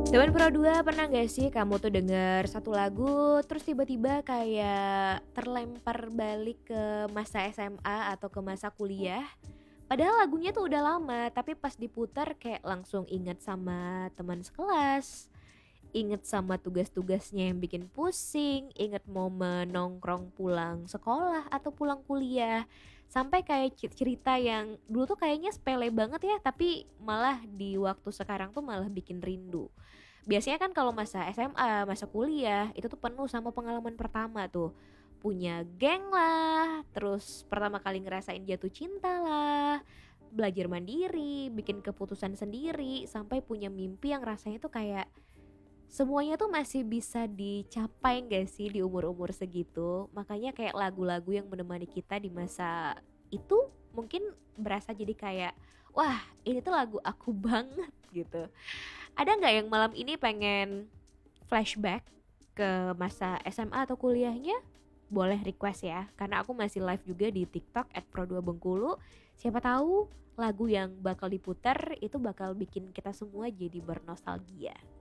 Sobat Pro 2, pernah gak sih kamu tuh denger satu lagu terus tiba-tiba kayak terlempar balik ke masa SMA atau ke masa kuliah? Padahal lagunya tuh udah lama, tapi pas diputar kayak langsung inget sama teman sekelas, inget sama tugas-tugasnya yang bikin pusing, inget momen nongkrong pulang sekolah atau pulang kuliah. Sampai kayak cerita yang dulu tuh kayaknya sepele banget ya, tapi malah di waktu sekarang tuh malah bikin rindu. Biasanya kan kalau masa SMA, masa kuliah itu tuh penuh sama pengalaman pertama tuh. Punya geng lah, terus pertama kali ngerasain jatuh cinta lah, belajar mandiri, bikin keputusan sendiri, sampai punya mimpi yang rasanya tuh kayak semuanya tuh masih bisa dicapai gak sih di umur-umur segitu. Makanya kayak lagu-lagu yang menemani kita di masa itu mungkin berasa jadi kayak, wah ini tuh lagu aku banget gitu. Ada nggak yang malam ini pengen flashback ke masa SMA atau kuliahnya? Boleh request ya, karena aku masih live juga di TikTok @pro2bengkulu. Siapa tahu lagu yang bakal diputar itu bakal bikin kita semua jadi bernostalgia.